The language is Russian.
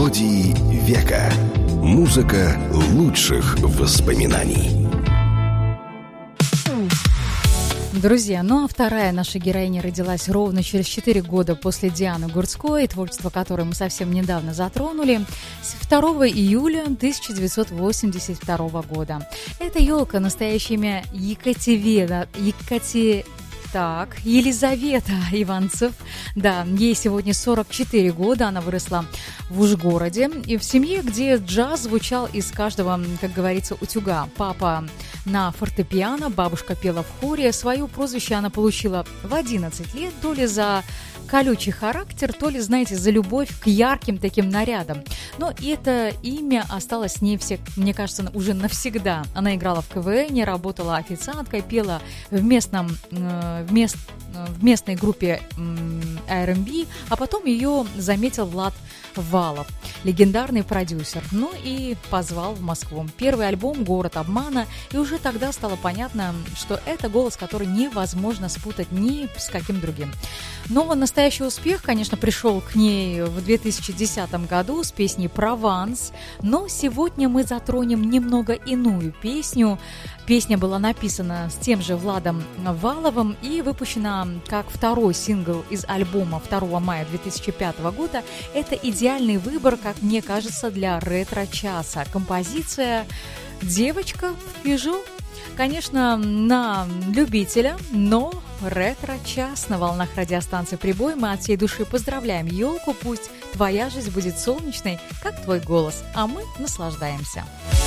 Мелодии века. Музыка лучших воспоминаний. Друзья, ну а вторая наша героиня родилась ровно через 4 года после Дианы Гурцкой, творчество которой мы совсем недавно затронули, 2 июля 1982 года. Это елка, настоящее имя Елизавета Иванцев. Да, ей сегодня 44 года, она выросла в Ужгороде. И в семье, где джаз звучал из каждого, как говорится, утюга. Папа на фортепиано, бабушка пела в хоре. Свое прозвище она получила в 11 лет, то ли за колючий характер, то ли, знаете, за любовь к ярким таким нарядам. Но это имя осталось с ней, мне кажется, уже навсегда. Она играла в КВН, работала официанткой, пела в местной группе R&B, а потом ее заметил Влад Валов, легендарный продюсер, ну и позвал в Москву. Первый альбом «Город обмана», и уже тогда стало понятно, что это голос, который невозможно спутать ни с каким другим. Но настоящий успех, конечно, пришел к ней в 2010 году с песней «Прованс», но сегодня мы затронем немного иную песню. Песня была написана с тем же Владом Валовым и выпущена как второй сингл из альбома 2 мая 2005 года. Это идеальный выбор, как мне кажется, для ретро-часа. Композиция «Девочка в пижо». Конечно, на любителя, но ретро-час на волнах радиостанции «Прибой». Мы от всей души поздравляем елку. Пусть твоя жизнь будет солнечной, как твой голос, а мы наслаждаемся.